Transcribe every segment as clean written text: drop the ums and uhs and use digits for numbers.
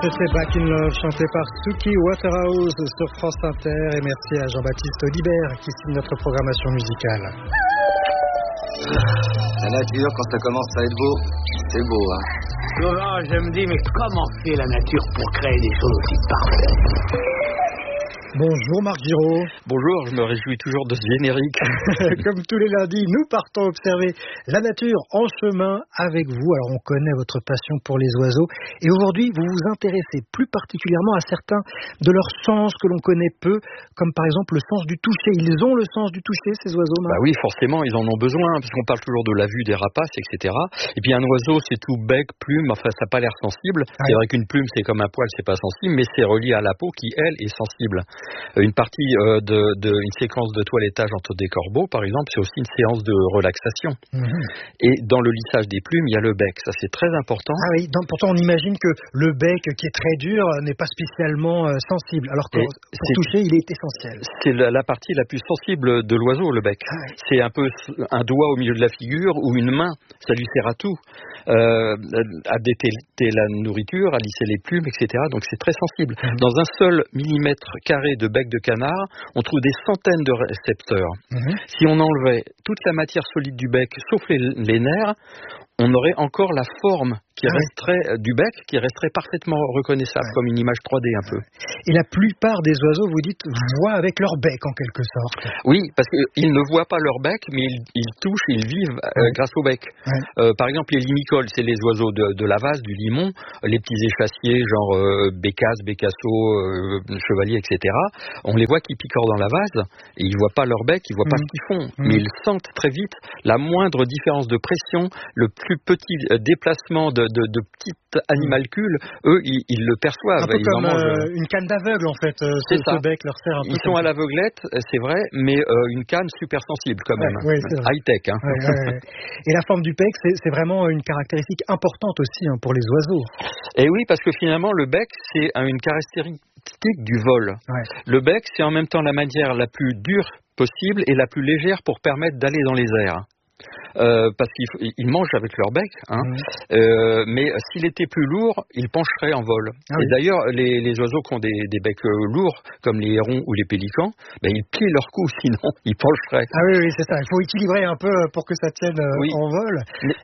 C'était Back in Love, chanté par Suki Waterhouse sur France Inter. Et merci à Jean-Baptiste Audibert qui signe notre programmation musicale. La nature, quand ça commence à être beau, c'est beau, hein. Souvent, je me dis, mais comment fait la nature pour créer des choses aussi parfaites? Bonjour Marc Giraud. Bonjour, je me réjouis toujours de ce générique. Comme tous les lundis, nous partons observer la nature en chemin avec vous. Alors on connaît votre passion pour les oiseaux et aujourd'hui vous vous intéressez plus particulièrement à certains de leurs sens que l'on connaît peu, comme par exemple le sens du toucher. Ils ont le sens du toucher, ces oiseaux, Marc? Bah oui, forcément, ils en ont besoin, parce qu'on parle toujours de la vue des rapaces, etc. Et puis un oiseau, c'est tout bec, plume, enfin ça n'a pas l'air sensible. Ouais. C'est vrai qu'une plume, c'est comme un poil, c'est pas sensible, mais c'est relié à la peau qui, elle, est sensible. Une partie une séquence de toilettage entre des corbeaux, par exemple, c'est aussi une séance de relaxation. Et dans le lissage des plumes, il y a le bec. Ça, c'est très important. Ah oui, donc, pourtant, on imagine que le bec, qui est très dur, n'est pas spécialement sensible. Alors que pour toucher, il est essentiel. C'est la partie la plus sensible de l'oiseau, le bec. Ah oui. C'est un peu un doigt au milieu de la figure ou une main. Ça lui sert à tout. À détecter la nourriture, à lisser les plumes, etc. Donc, c'est très sensible. Dans un seul millimètre carré de bec de canard, on trouve des centaines de récepteurs. Si on enlevait toute la matière solide du bec, sauf les nerfs, on aurait encore la forme qui resterait du bec, qui resterait parfaitement reconnaissable, comme une image 3D un peu. Et la plupart des oiseaux, vous dites, voient avec leur bec en quelque sorte. Oui, parce qu'ils ne voient pas leur bec, mais ils touchent, ils vivent grâce au bec. Par exemple, les limicoles, c'est les oiseaux de la vase, du limon, les petits échassiers, genre bécasse, bécasseau, chevalier, etc. On les voit qui picorent dans la vase, et ils ne voient pas leur bec, ils ne voient pas ce qu'ils font, mais ils sentent très vite la moindre différence de pression, le plus petit déplacement de petites animalcules, eux, ils le perçoivent. Un peu comme une canne d'aveugle, en fait. Ce bec leur sert un peu. Ils sont à l'aveuglette, c'est vrai, mais une canne super sensible quand même. Oui, high-tech. Hein. Et la forme du bec, c'est vraiment une caractéristique importante aussi pour les oiseaux. Et oui, parce que finalement, le bec, c'est une caractéristique du vol. Le bec, c'est en même temps la matière la plus dure possible et la plus légère pour permettre d'aller dans les airs. Parce qu'ils mangent avec leur bec, mais s'il était plus lourd, ils pencheraient en vol. Et d'ailleurs, les oiseaux qui ont des becs lourds, comme les hérons ou les pélicans, ils plient leur cou, sinon ils pencheraient. Ah oui, c'est ça. Il faut équilibrer un peu pour que ça tienne en vol.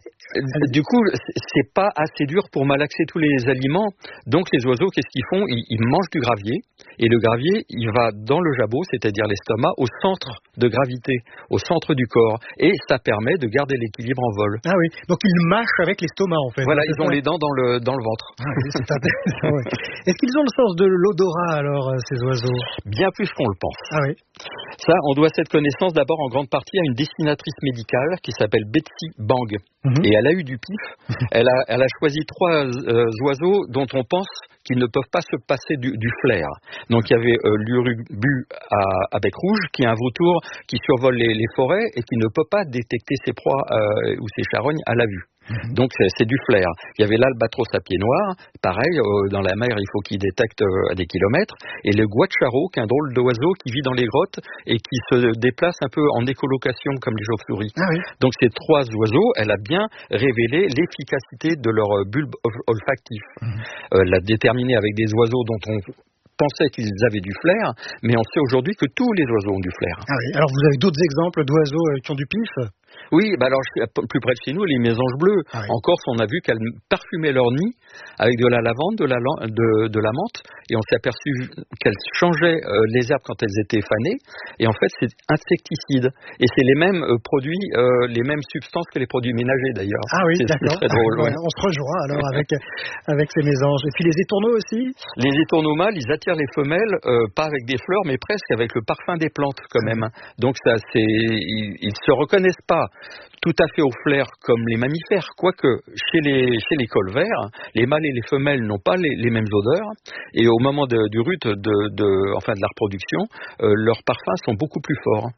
Du coup, c'est pas assez dur pour malaxer tous les aliments. Donc les oiseaux, qu'est-ce qu'ils font ? Ils mangent du gravier. Et le gravier, il va dans le jabot, c'est-à-dire l'estomac, au centre de gravité, au centre du corps. Et ça permet de garder l'équilibre en vol. Ah oui, donc ils mâchent avec l'estomac en fait. Voilà, ils ont les dents dans le ventre. Ah oui, c'est intéressant. Est-ce qu'ils ont le sens de l'odorat alors, ces oiseaux ? Bien plus qu'on le pense. Ah oui. Ça, on doit cette connaissance d'abord en grande partie à une dessinatrice médicale qui s'appelle Betsy Bang. Et elle a eu du pif. Elle a choisi 3 oiseaux dont on pense qu'ils ne peuvent pas se passer du flair. Donc il y avait l'urubu à bec rouge, qui est un vautour qui survole les forêts et qui ne peut pas détecter ses proies ou ses charognes à la vue. Donc c'est du flair. Il y avait l'albatros à pied noir, pareil, dans la mer il faut qu'il détecte à des kilomètres, et le guacharo, qui est un drôle d'oiseau qui vit dans les grottes et qui se déplace un peu en écolocation comme les chauves-souris. Donc ces 3 oiseaux, elle a bien révélé l'efficacité de leur bulbe olfactif. Elle l'a déterminé avec des oiseaux dont on pensait qu'ils avaient du flair, mais on sait aujourd'hui que tous les oiseaux ont du flair. Ah oui. Alors vous avez d'autres exemples d'oiseaux qui ont du pif ? Oui, alors plus près de chez nous, les mésanges bleus. En Corse, on a vu qu'elles parfumaient leur nid avec de la lavande, de la menthe, et on s'est aperçu qu'elles changeaient les herbes quand elles étaient fanées, et en fait, c'est insecticide. Et c'est les mêmes produits, les mêmes substances que les produits ménagers d'ailleurs. Ah oui, d'accord. C'est très drôle. On se rejoint alors avec ces mésanges. Et puis les étourneaux aussi ? Les étourneaux mâles, ils attirent les femelles, pas avec des fleurs, mais presque avec le parfum des plantes quand même. Donc ça, ils se reconnaissent pas tout à fait au flair comme les mammifères, quoique chez les colverts, les mâles et les femelles n'ont pas les mêmes odeurs, et au moment du rut, de la reproduction, leurs parfums sont beaucoup plus forts.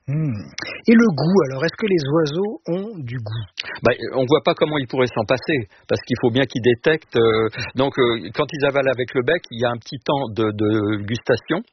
Et le goût, alors, est-ce que les oiseaux ont du goût ? On ne voit pas comment ils pourraient s'en passer, parce qu'il faut bien qu'ils détectent. Donc, quand ils avalent avec le bec, il y a un petit temps de gustation.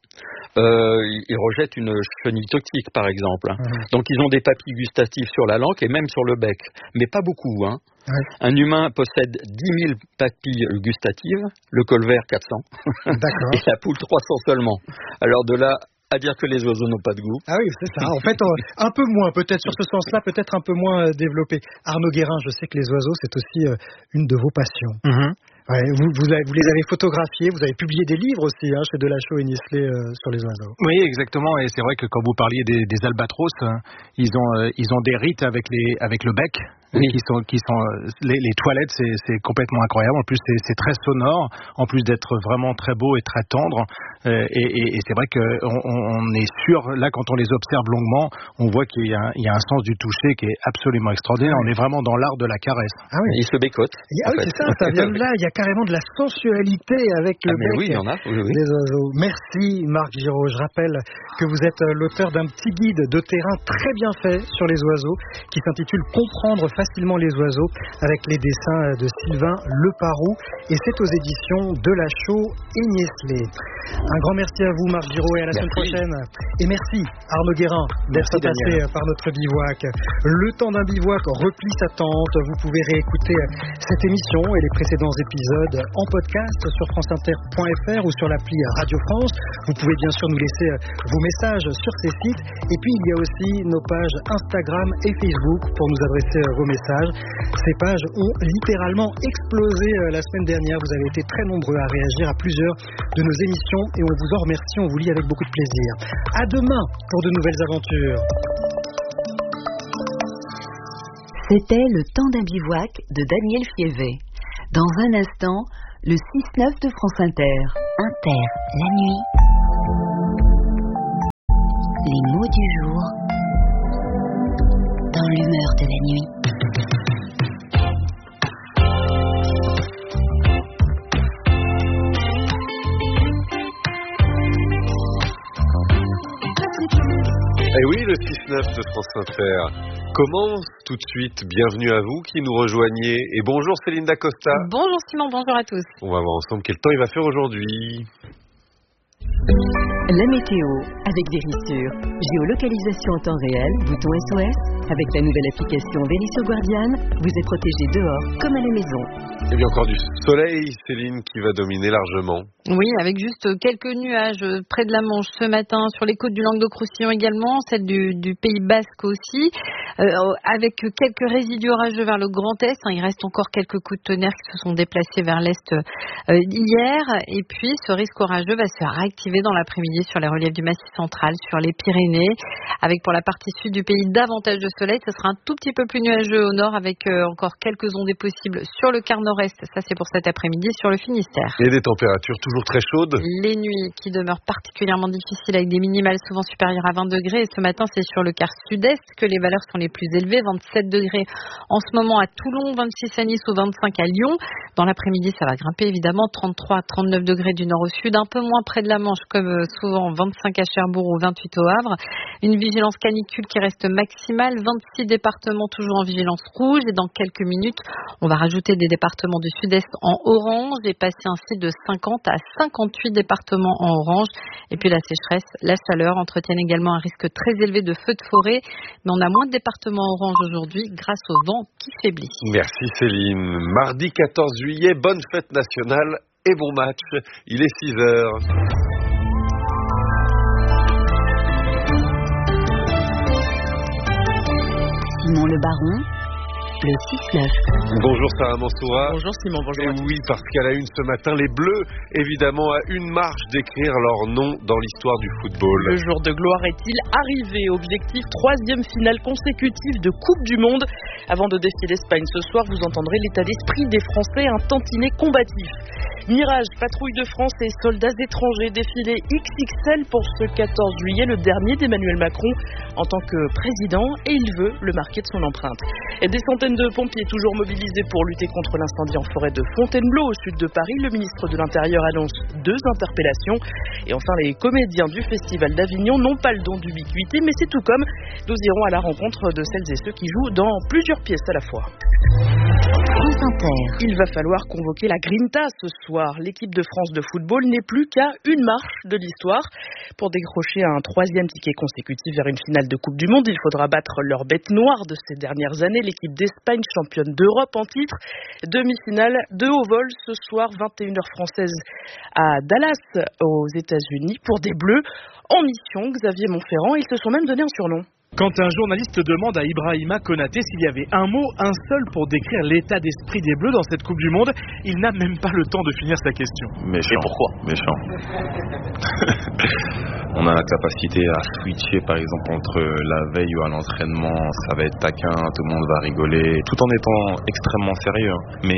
Ils rejettent une chenille toxique, par exemple. Donc, ils ont des papilles gustatives sur la langue et même sur le bec, mais pas beaucoup, hein. Ouais. Un humain possède 10 000 papilles gustatives, le colvert 400, et la poule 300 seulement. Alors de là à dire que les oiseaux n'ont pas de goût. Ah oui, c'est ça. En fait, un peu moins, peut-être sur ce sens-là, peut-être un peu moins développé. Arnaud Guérin, je sais que les oiseaux, c'est aussi une de vos passions. Mm-hmm. Ouais, vous les avez photographiés, vous avez publié des livres aussi chez Delachaux et Niestlé sur les oiseaux. Oui, exactement. Et c'est vrai que quand vous parliez des albatros, ils ont des rites avec le bec. Oui. qui sont les toilettes, c'est complètement incroyable. En plus c'est très sonore, en plus d'être vraiment très beau et très tendre. Et c'est vrai que on est sûr là quand on les observe longuement, on voit qu'il y a un sens du toucher qui est absolument extraordinaire. On est vraiment dans l'art de la caresse. Ah oui, ils se bécotent. Ah oui, c'est ça vient de là. Il y a carrément de la sensualité avec le bec. Oui, il y en a. Oui. Des oiseaux. Merci Marc Giraud. Je rappelle que vous êtes l'auteur d'un petit guide de terrain très bien fait sur les oiseaux qui s'intitule Comprendre facilement les oiseaux avec les dessins de Sylvain Leparoux et c'est aux éditions Delachaux et Niestlé. Un grand merci à vous Marc Giraud et à la semaine prochaine. Et merci Arnaud Guérin d'être passé par notre bivouac. Le temps d'un bivouac replie sa tente. Vous pouvez réécouter cette émission et les précédents épisodes en podcast sur franceinter.fr ou sur l'appli Radio France. Vous pouvez bien sûr nous laisser vos messages sur ces sites et puis il y a aussi nos pages Instagram et Facebook pour nous adresser vos messages. Ces pages ont littéralement explosé la semaine dernière. Vous avez été très nombreux à réagir à plusieurs de nos émissions et on vous en remercie. On vous lit avec beaucoup de plaisir. À demain pour de nouvelles aventures. C'était Le temps d'un bivouac de Daniel Fievé. Dans un instant, le 6-9 de France Inter. Inter, la nuit. Les mots du jour. Dans l'humeur de la nuit. Et oui, le 6-9 de France Inter commence tout de suite. Bienvenue à vous qui nous rejoignez. Et bonjour Céline Dacosta. Bonjour Simon, bonjour à tous. On va voir ensemble quel temps il va faire aujourd'hui. La météo avec Vérissure. Géolocalisation en temps réel, bouton SOS. Avec la nouvelle application Vérissure Guardian, vous êtes protégé dehors comme à la maison. Et bien encore du soleil, Céline, qui va dominer largement. Oui, avec juste quelques nuages près de la Manche ce matin, sur les côtes du Languedoc-Roussillon également, celle du Pays Basque aussi, avec quelques résidus orageux vers le Grand Est. Il reste encore quelques coups de tonnerre qui se sont déplacés vers l'Est hier. Et puis, ce risque orageux va se réactiver dans l'après-midi sur les reliefs du Massif central, sur les Pyrénées, avec pour la partie sud du pays davantage de soleil. Ce sera un tout petit peu plus nuageux au nord, avec encore quelques ondées possibles sur le quart nord-est. Ça, c'est pour cet après-midi sur le Finistère. Et des températures toujours très chaudes. Les nuits qui demeurent particulièrement difficiles avec des minimales souvent supérieures à 20 degrés. Et ce matin, c'est sur le quart sud-est que les valeurs sont les plus élevées. 27 degrés en ce moment à Toulon, 26 à Nice ou 25 à Lyon. Dans l'après-midi, ça va grimper évidemment. 33 à 39 degrés du nord au sud. Un peu moins près de la Manche, comme souvent 25 à Cherbourg ou 28 au Havre. Une vigilance canicule qui reste maximale. 26 départements toujours en vigilance rouge. Et dans quelques minutes, on va rajouter des départements du sud-est en orange et passer ainsi de 50 à 58 départements en orange. Et puis la sécheresse, la chaleur entretiennent également un risque très élevé de feux de forêt. Mais on a moins de départements orange aujourd'hui grâce au vent qui faiblit. Merci Céline. Mardi 14 juillet, bonne fête nationale et bon match. Il est 6h. Simon Le Baron, le 6-9. Bonjour Sarah Mansoura. Bonjour Simon, bonjour. Et oui, parce qu'à la une ce matin, les Bleus, évidemment, à une marche d'écrire leur nom dans l'histoire du football. Le jour de gloire est-il arrivé? Objectif, 3e finale consécutive de Coupe du Monde. Avant de défier l'Espagne ce soir, vous entendrez l'état d'esprit des Français, un tantinet combatif. Mirage, patrouille de France et soldats étrangers, défilé XXL pour ce 14 juillet, le dernier d'Emmanuel Macron en tant que président, et il veut le marquer de son empreinte. Et des centaines de pompiers toujours mobilisés pour lutter contre l'incendie en forêt de Fontainebleau au sud de Paris. Le ministre de l'Intérieur annonce 2 interpellations. Et enfin, les comédiens du Festival d'Avignon n'ont pas le don d'ubiquité, mais c'est tout comme. Nous irons à la rencontre de celles et ceux qui jouent dans plusieurs pièces à la fois. France Inter. Il va falloir convoquer la Grinta ce soir. L'équipe de France de football n'est plus qu'à une marche de l'histoire. Pour décrocher un 3e ticket consécutif vers une finale de Coupe du Monde, il faudra battre leur bête noire de ces dernières années, l'équipe d'Espagne, championne d'Europe en titre. Demi-finale de haut vol ce soir, 21h française à Dallas, aux États-Unis, pour des Bleus en mission. Xavier Montferrand, ils se sont même donné un surnom. Quand un journaliste demande à Ibrahima Konaté s'il y avait un mot, un seul pour décrire l'état d'esprit des Bleus dans cette Coupe du Monde, il n'a même pas le temps de finir sa question. Méchant. Et pourquoi ? Méchant. On a la capacité à switcher par exemple entre la veille ou à l'entraînement, ça va être taquin, tout le monde va rigoler, tout en étant extrêmement sérieux.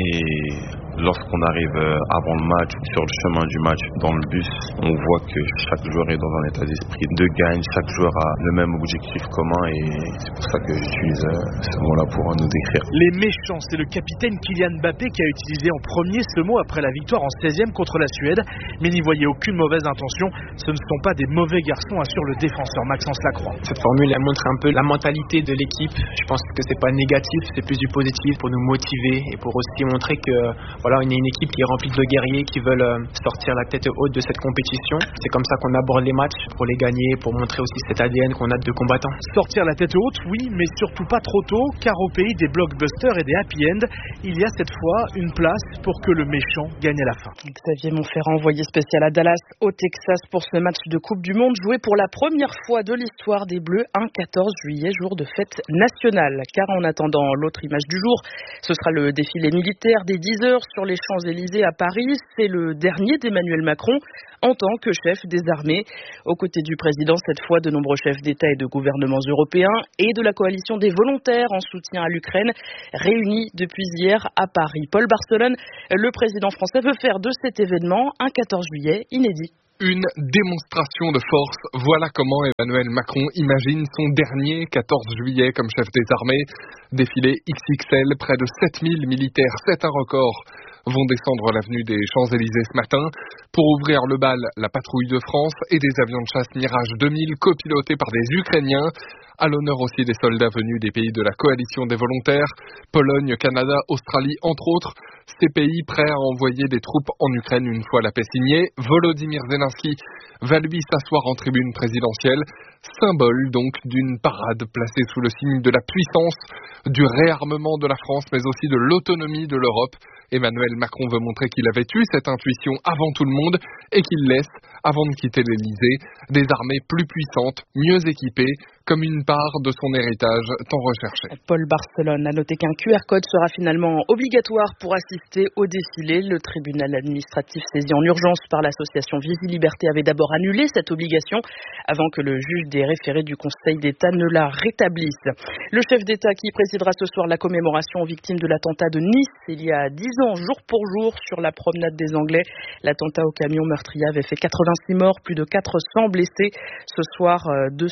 Mais lorsqu'on arrive avant le match, sur le chemin du match, dans le bus, on voit que chaque joueur est dans un état d'esprit de gagne, chaque joueur a le même objectif commun et c'est pour ça que j'utilise ce mot-là pour nous décrire. Les méchants, c'est le capitaine Kylian Mbappé qui a utilisé en premier ce mot après la victoire en 16e contre la Suède, mais n'y voyez aucune mauvaise intention, ce ne sont pas des mauvais garçons, assure le défenseur Maxence Lacroix. Cette formule, elle montre un peu la mentalité de l'équipe. Je pense que c'est pas négatif, c'est plus du positif pour nous motiver et pour aussi montrer que voilà, on est une équipe qui est remplie de guerriers qui veulent sortir la tête haute de cette compétition. C'est comme ça qu'on aborde les matchs, pour les gagner, pour montrer aussi cet ADN qu'on a de combattants. Sortir la tête haute, oui, mais surtout pas trop tôt, car au pays des blockbusters et des happy end, il y a cette fois une place pour que le méchant gagne à la fin. Xavier Montferrand, envoyé spécial à Dallas, au Texas, pour ce match de Coupe du Monde, joué pour la première fois de l'histoire des Bleus un 14 juillet, jour de fête nationale. Car en attendant l'autre image du jour, ce sera le défilé militaire des 10 heures sur les Champs-Élysées à Paris. C'est le dernier d'Emmanuel Macron en tant que chef des armées. Aux côtés du président, cette fois, de nombreux chefs d'État et de gouvernements européens et de la coalition des volontaires en soutien à l'Ukraine, réunis depuis hier à Paris. Paul Barcelone, le président français, veut faire de cet événement un 14 juillet inédit. Une démonstration de force, voilà comment Emmanuel Macron imagine son dernier 14 juillet comme chef des armées. Défilé XXL, près de 7000 militaires, c'est un record, vont descendre l'avenue des Champs-Élysées ce matin. Pour ouvrir le bal, la patrouille de France et des avions de chasse Mirage 2000 copilotés par des Ukrainiens. À l'honneur aussi des soldats venus des pays de la coalition des volontaires, Pologne, Canada, Australie, entre autres. Ces pays prêts à envoyer des troupes en Ukraine une fois la paix signée. Volodymyr Zelensky va lui s'asseoir en tribune présidentielle. Symbole donc d'une parade placée sous le signe de la puissance, du réarmement de la France, mais aussi de l'autonomie de l'Europe. Emmanuel Macron veut montrer qu'il avait eu cette intuition avant tout le monde et qu'il laisse, avant de quitter l'Élysée, des armées plus puissantes, mieux équipées, comme une part de son héritage tant recherché. Paul Barcelone a noté qu'un QR code sera finalement obligatoire pour assister au défilé. Le tribunal administratif saisi en urgence par l'association Vivi Liberté avait d'abord annulé cette obligation avant que le juge des référés du Conseil d'État ne la rétablisse. Le chef d'État qui présidera ce soir la commémoration aux victimes de l'attentat de Nice il y a 10 ans, jour pour jour, sur la promenade des Anglais. L'attentat au camion meurtrier avait fait 86 morts, plus de 400 blessés. Ce soir,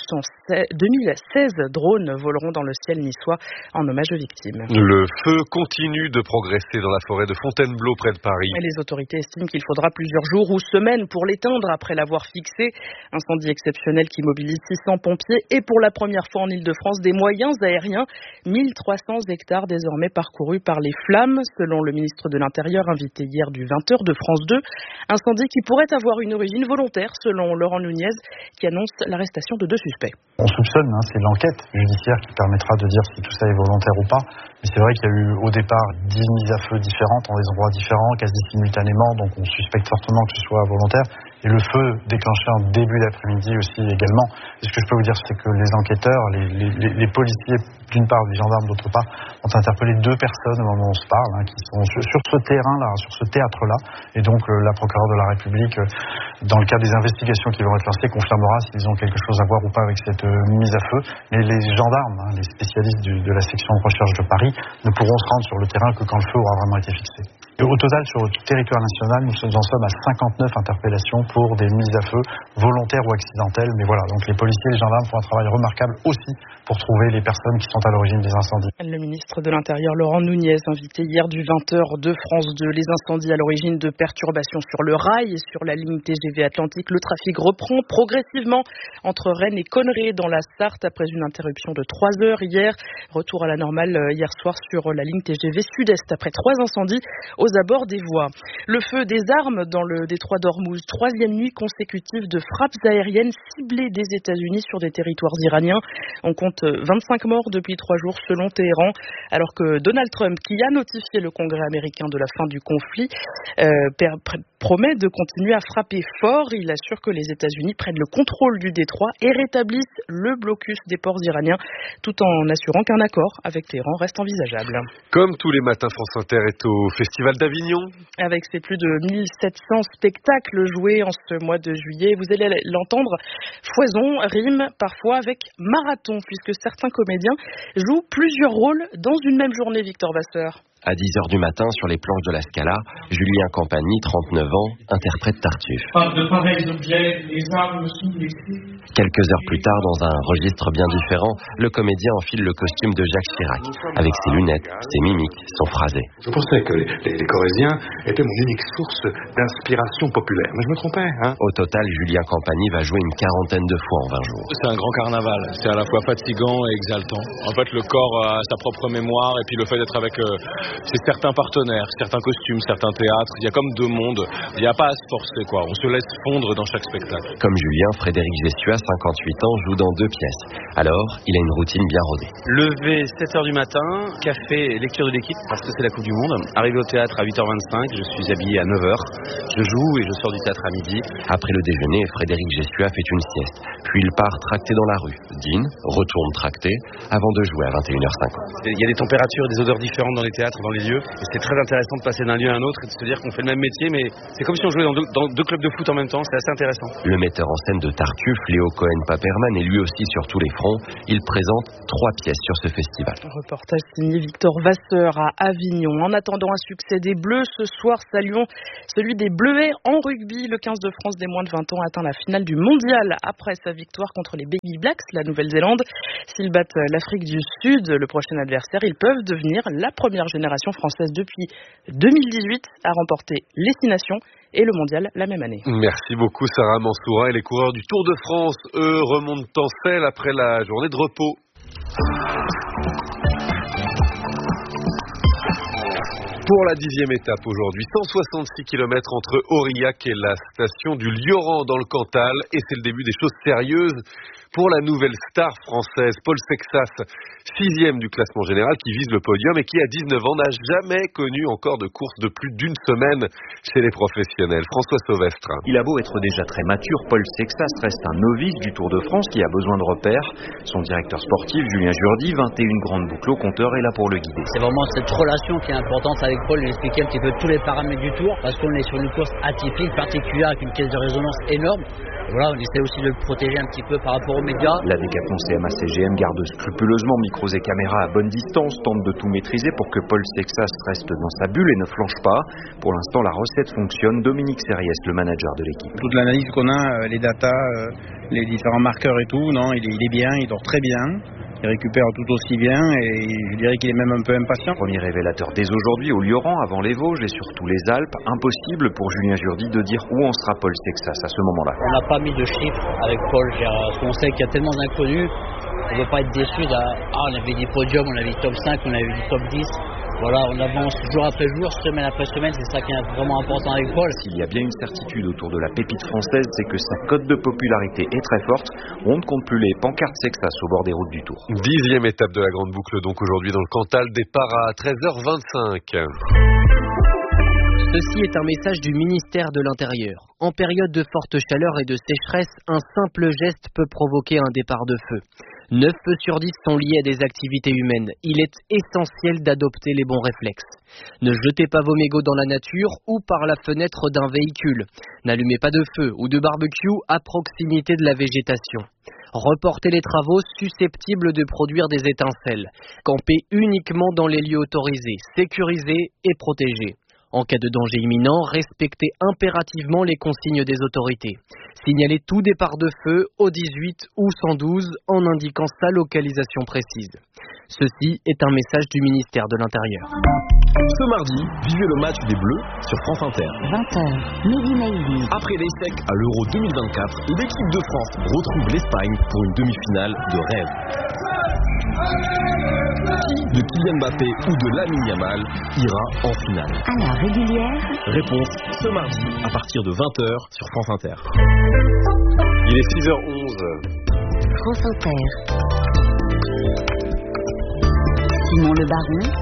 2016 drones voleront dans le ciel niçois en hommage aux victimes. Le feu continue de progresser dans la forêt de Fontainebleau près de Paris. Et les autorités estiment qu'il faudra plusieurs jours ou semaines pour l'éteindre après l'avoir fixé. Incendie exceptionnel qui mobilise 600 pompiers et pour la première fois en Île-de-France des moyens aériens. 1300 hectares désormais parcourus par les flammes, selon le ministre de l'Intérieur invité hier du 20h de France 2. Incendie qui pourrait avoir une origine volontaire, selon Laurent Nunez, qui annonce l'arrestation de 2 suspects. On soupçonne, c'est l'enquête judiciaire qui permettra de dire si tout ça est volontaire ou pas. Mais c'est vrai qu'il y a eu au départ 10 mises à feu différentes dans des endroits différents, quasi simultanément, donc on suspecte fortement que ce soit volontaire. Et le feu déclenché en début d'après-midi aussi également. Et ce que je peux vous dire, c'est que les enquêteurs, les policiers d'une part, les gendarmes d'autre part, ont interpellé 2 personnes au moment où on se parle, qui sont sur ce terrain-là, sur ce théâtre-là. Et donc la procureure de la République, dans le cadre des investigations qui vont être lancées, confirmera s'ils ont quelque chose à voir ou pas avec cette mise à feu. Mais les gendarmes, les spécialistes de la section de recherche de Paris, ne pourront se rendre sur le terrain que quand le feu aura vraiment été fixé. Et au total, sur le territoire national, nous en sommes à 59 interpellations pour des mises à feu volontaires ou accidentelles. Mais voilà, donc les policiers et les gendarmes font un travail remarquable aussi pour trouver les personnes qui sont à l'origine des incendies. Le ministre de l'Intérieur, Laurent Nunez, invité hier du 20h de France 2. Les incendies à l'origine de perturbations sur le rail et sur la ligne TGV Atlantique. Le trafic reprend progressivement entre Rennes et Conneré dans la Sarthe après une interruption de 3 heures hier. Retour à la normale hier soir sur la ligne TGV Sud-Est après 3 incendies aux abords des voies. Le feu des armes dans le détroit d'Ormuz, 3e nuit consécutive de frappes aériennes ciblées des États-Unis sur des territoires iraniens. On compte 25 morts depuis 3 jours selon Téhéran, alors que Donald Trump, qui a notifié le Congrès américain de la fin du conflit, promet de continuer à frapper fort. Il assure que les États-Unis prennent le contrôle du détroit et rétablissent le blocus des ports iraniens, tout en assurant qu'un accord avec Téhéran reste envisageable. Comme tous les matins, France Inter est au Festival d'Avignon. Avec ses plus de 1700 spectacles joués en ce mois de juillet, vous allez l'entendre, foison rime parfois avec marathon, puisque certains comédiens jouent plusieurs rôles dans une même journée, Victor Vasseur. À 10h du matin, sur les planches de la Scala, Julien Campagny, 39 ans, interprète Tartuffe. Par de pareils objets, les armes sont blessées. Quelques heures plus tard, dans un registre bien différent, le comédien enfile le costume de Jacques Chirac. Avec ses lunettes, ses mimiques, son phrasé. Je pensais que les Corréziens étaient mon unique source d'inspiration populaire. Mais je me trompais, hein. Au total, Julien Campagny va jouer une 40aine de fois en 20 jours. C'est un grand carnaval. C'est à la fois fatigant et exaltant. En fait, le corps a sa propre mémoire et puis le fait d'être avec... c'est certains partenaires, certains costumes, certains théâtres. Il y a comme 2 mondes. Il n'y a pas à se forcer, quoi. On se laisse fondre dans chaque spectacle. Comme Julien, Frédéric Gessua, 58 ans, joue dans 2 pièces. Alors, il a une routine bien rodée. Lever 7h du matin, café et lecture de l'équipe, parce que c'est la Coupe du Monde. Arrivé au théâtre à 8h25, je suis habillé à 9h. Je joue et je sors du théâtre à midi. Après le déjeuner, Frédéric Gessua fait une sieste. Puis il part tracter dans la rue. Dîne, retourne tracter, avant de jouer à 21h50. Il y a des températures et des odeurs différentes dans les théâtres, dans les lieux. Et c'est très intéressant de passer d'un lieu à un autre et de se dire qu'on fait le même métier, mais c'est comme si on jouait dans 2 clubs de foot en même temps. C'est assez intéressant. Le metteur en scène de Tartuffe, Léo Cohen-Paperman, est lui aussi sur tous les fronts. Il présente 3 pièces sur ce festival. Reportage signé Victor Vasseur à Avignon. En attendant un succès des Bleus, ce soir, saluons celui des Bleuets en rugby. Le 15 de France des moins de 20 ans atteint la finale du mondial après sa victoire contre les Baby Blacks, la Nouvelle-Zélande. S'ils battent l'Afrique du Sud, le prochain adversaire, ils peuvent devenir la première génération française depuis 2018 à remporter les 6 nations et le mondial la même année. Merci beaucoup Sarah Mansoura. Et les coureurs du Tour de France, eux, remontent en selle après la journée de repos. Pour la 10e étape aujourd'hui, 166 km entre Aurillac et la station du Lioran dans le Cantal. Et c'est le début des choses sérieuses pour la nouvelle star française, Paul Sexas, 6e du classement général, qui vise le podium et qui, à 19 ans, n'a jamais connu encore de course de plus d'1 semaine chez les professionnels. François Sauvestre. Il a beau être déjà très mature, Paul Sexas reste un novice du Tour de France qui a besoin de repères. Son directeur sportif, Julien Jurdy, 21 grandes boucles au compteur, est là pour le guider. C'est vraiment cette relation qui est importante avec Paul, lui expliquer un petit peu tous les paramètres du Tour, parce qu'on est sur une course atypique, particulière, avec une caisse de résonance énorme. Voilà, on essaie aussi de le protéger un petit peu par rapport aux médias. La Décathlon CMA CGM garde scrupuleusement micros et caméras à bonne distance, tente de tout maîtriser pour que Paul Sexas reste dans sa bulle et ne flanche pas. Pour l'instant, la recette fonctionne. Dominique Serriès, le manager de l'équipe. Toute l'analyse qu'on a, les datas, les différents marqueurs et tout, non, il est bien, il dort très bien. Il récupère tout aussi bien et je dirais qu'il est même un peu impatient. Premier révélateur dès aujourd'hui au Lioran, avant les Vosges et surtout les Alpes. Impossible pour Julien Jurdy de dire où en sera Paul Sexas à ce moment-là. On n'a pas mis de chiffres avec Paul, parce qu'on sait qu'il y a tellement d'inconnus. On ne veut pas être déçu. On avait dit podium, on avait dit top 5, on avait dit top 10. Voilà, on avance jour après jour, semaine après semaine, c'est ça qui est vraiment important avec Paul. S'il y a bien une certitude autour de la pépite française, c'est que sa cote de popularité est très forte. On ne compte plus les pancartes Sexas au bord des routes du Tour. 10e étape de la grande boucle, donc aujourd'hui dans le Cantal, départ à 13h25. Ceci est un message du ministère de l'Intérieur. En période de forte chaleur et de sécheresse, un simple geste peut provoquer un départ de feu. 9 feux sur 10 sont liés à des activités humaines. Il est essentiel d'adopter les bons réflexes. Ne jetez pas vos mégots dans la nature ou par la fenêtre d'un véhicule. N'allumez pas de feu ou de barbecue à proximité de la végétation. Reportez les travaux susceptibles de produire des étincelles. Campez uniquement dans les lieux autorisés, sécurisés et protégés. En cas de danger imminent, respectez impérativement les consignes des autorités. Signalez tout départ de feu au 18 ou 112 en indiquant sa localisation précise. Ceci est un message du ministère de l'Intérieur. Ce mardi, vivez le match des Bleus sur France Inter. 20h, Mehdi Maizi. Après l'échec à l'Euro 2024, l'équipe de France retrouve l'Espagne pour une demi-finale de rêve. de Kylian Mbappé ou de Lamine Yamal ira en finale? À la régulière. Réponse ce mardi à partir de 20h sur France Inter. Il est 6h11. France Inter. Simon Le Baron.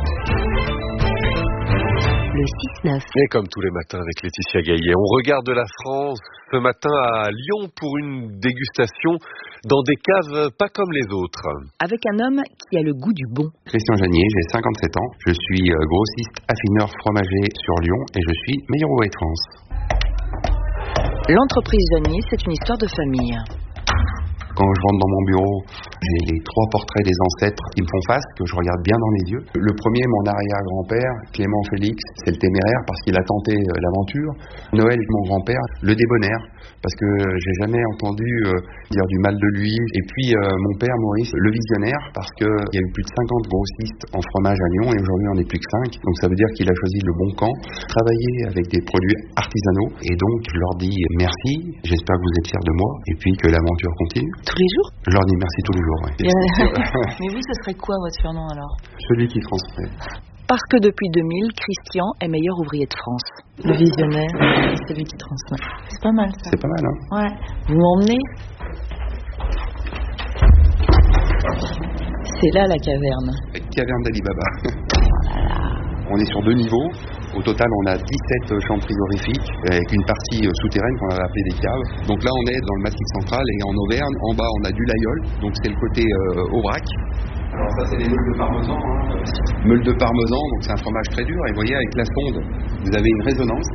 Le 6-9. Et comme tous les matins avec Laetitia Gaillet, on regarde la France ce matin à Lyon pour une dégustation dans des caves pas comme les autres. Avec un homme qui a le goût du bon. Christian Janier, j'ai 57 ans, je suis grossiste affineur fromager sur Lyon et je suis meilleur ouvrier de France. L'entreprise Janier, c'est une histoire de famille. Quand je rentre dans mon bureau, j'ai les 3 portraits des ancêtres qui me font face, que je regarde bien dans les yeux. Le premier, mon arrière-grand-père, Clément Félix, c'est le téméraire parce qu'il a tenté l'aventure. Noël, mon grand-père, le débonnaire, parce que j'ai jamais entendu dire du mal de lui. Et puis mon père, Maurice, le visionnaire, parce qu'il y a eu plus de 50 grossistes en fromage à Lyon et aujourd'hui on n'est plus que 5. Donc ça veut dire qu'il a choisi le bon camp, travailler avec des produits artisanaux. Et donc je leur dis merci, j'espère que vous êtes fiers de moi et puis que l'aventure continue. Tous les jours? Je leur dis merci tous les jours, oui. Mais vous, ce serait quoi votre surnom alors? Celui qui transmet. Parce que depuis 2000, Christian est meilleur ouvrier de France. Le visionnaire, c'est celui qui transmet. C'est pas mal ça. C'est pas mal, hein? Ouais. Vous m'emmenez? C'est là la caverne. La caverne d'Ali Baba. On est sur 2 niveaux. Au total, on a 17 chambres frigorifiques avec une partie souterraine qu'on va appeler des caves. Donc là, on est dans le massif central et en Auvergne. En bas, on a du Laïol. Donc c'est le côté Aubrac. Alors ça, c'est des meules de parmesan. Meules de parmesan, donc c'est un fromage très dur. Et vous voyez, avec la sonde, vous avez une résonance.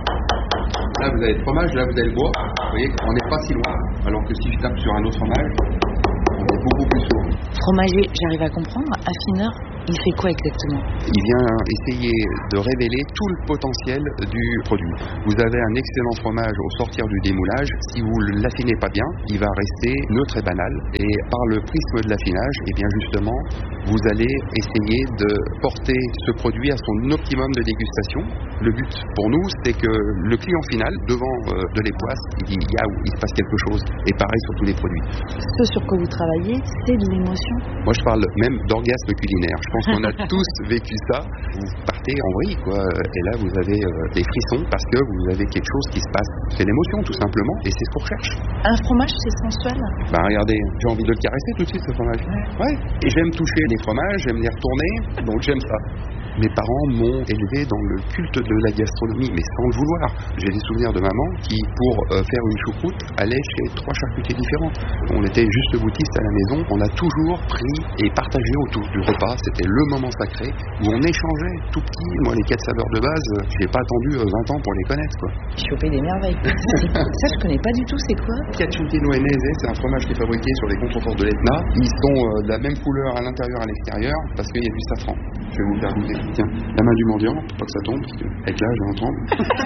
Là, vous avez le fromage. Là, vous avez le bois. Vous voyez, on n'est pas si loin. Alors que si je tape sur un autre fromage, on est beaucoup plus sourd. Fromager, j'arrive à comprendre. Affineur, il fait quoi exactement? Il vient essayer de révéler tout le potentiel du produit. Vous avez un excellent fromage au sortir du démoulage. Si vous ne l'affinez pas bien, il va rester neutre et banal. Et par le prisme de l'affinage, et bien justement, vous allez essayer de porter ce produit à son optimum de dégustation. Le but pour nous, c'est que le client final, devant de l'époisse, il dit « Yaou, il se passe quelque chose ». Et pareil sur tous les produits. Ce sur quoi vous travaillez, c'est de l'émotion? Moi, je parle même d'orgasme culinaire. Je pense qu'on a tous vécu ça. Vous partez en vrille, quoi. Et là, vous avez des frissons parce que vous avez quelque chose qui se passe. C'est l'émotion, tout simplement. Et c'est ce qu'on recherche. Un fromage, c'est sensuel? Ben, regardez, j'ai envie de le caresser tout de suite, ce fromage. Ouais. Et j'aime toucher les fromages, j'aime les retourner. Donc, j'aime ça. Mes parents m'ont élevé dans le culte de la gastronomie, mais sans le vouloir. J'ai des souvenirs de maman qui, pour faire une choucroute, allait chez 3 charcutiers différents. On était juste boutistes à la maison. On a toujours pris et partagé autour du repas. C'était le moment sacré où on échangeait tout petit. Moi, les 4 saveurs de base, j'ai pas attendu 20 ans pour les connaître, quoi. Choper des merveilles. Ça, je connais pas du tout. C'est quoi? Cacciutino Enese, c'est un fromage qui est fabriqué sur les contreforts de l'Etna. Ils sont de la même couleur à l'intérieur et à l'extérieur parce qu'il y a du safran. Je vais vous faire goûter. Tiens, la main du mendiant, pour pas que ça tombe, parce que avec l'âge, on tombe.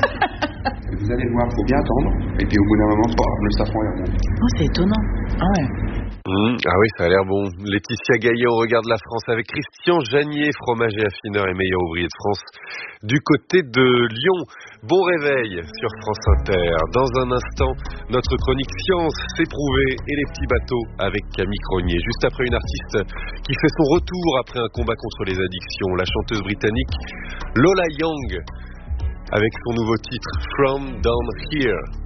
Vous allez voir, il faut bien attendre. Et puis au bout d'un moment, le safran est remonté. Oh, c'est étonnant. Ah ouais. Ah oui, ça a l'air bon. Laetitia Gaillet, on regarde la France avec Christian Janier, fromager affineur et meilleur ouvrier de France, du côté de Lyon. Bon réveil sur France Inter. Dans un instant, notre chronique Science, c'est prouvé et les petits bateaux avec Camille Cronier. Juste après une artiste qui fait son retour après un combat contre les addictions, la chanteuse britannique Lola Young avec son nouveau titre From Down Here.